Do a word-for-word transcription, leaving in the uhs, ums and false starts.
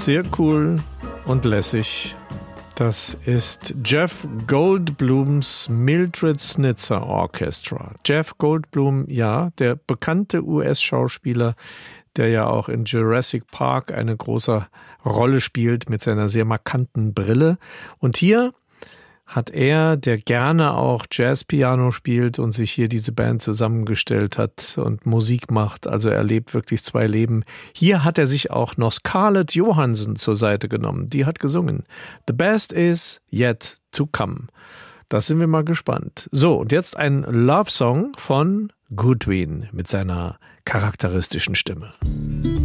Sehr cool und lässig. Das ist Jeff Goldblums Mildred Snitzer Orchestra. Jeff Goldblum, ja, der bekannte U S-Schauspieler, der ja auch in Jurassic Park eine große Rolle spielt mit seiner sehr markanten Brille. Und hier hat er, der gerne auch Jazzpiano spielt und sich hier diese Band zusammengestellt hat und Musik macht, also er lebt wirklich zwei Leben. Hier hat er sich auch noch Scarlett Johansson zur Seite genommen. Die hat gesungen. The best is yet to come. Das sind wir mal gespannt. So, und jetzt ein Love-Song von Goodwin mit seiner charakteristischen Stimme.